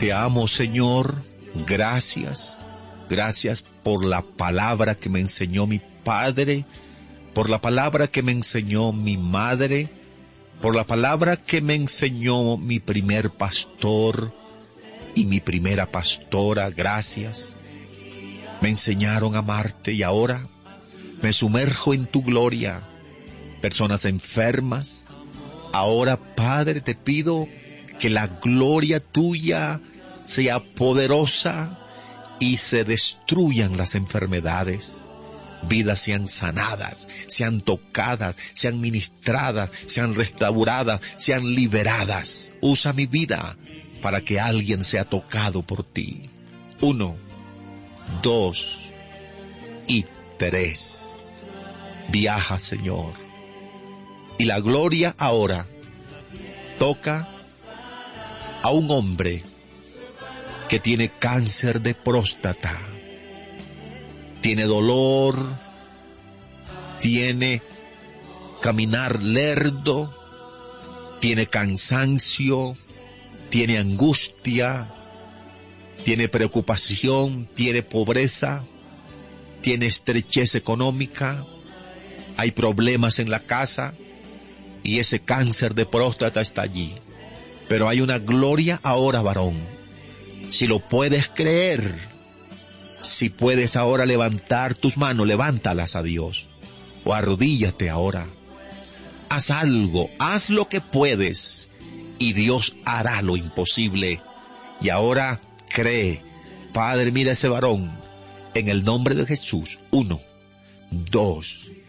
Te amo, Señor. Gracias. Gracias por la palabra que me enseñó mi padre, por la palabra que me enseñó mi madre, por la palabra que me enseñó mi primer pastor y mi primera pastora. Gracias. Me enseñaron a amarte y ahora me sumerjo en tu gloria. Personas enfermas, ahora, Padre, te pido que la gloria tuya sea poderosa y se destruyan las enfermedades. Vidas sean sanadas, sean tocadas, sean ministradas, sean restauradas, sean liberadas. Usa mi vida para que alguien sea tocado por ti. 1, 2 y 3. Viaja, Señor. Y la gloria ahora toca a un hombre que tiene cáncer de próstata. Tiene dolor, tiene caminar lerdo, tiene cansancio, tiene angustia, tiene preocupación, tiene pobreza, tiene estrechez económica, hay problemas en la casa y ese cáncer de próstata está allí. Pero hay una gloria ahora, varón. Si lo puedes creer, si puedes ahora levantar tus manos, levántalas a Dios. O arrodíllate ahora. Haz algo, haz lo que puedes y Dios hará lo imposible. Y ahora cree. Padre, mira ese varón. En el nombre de Jesús. 1, 2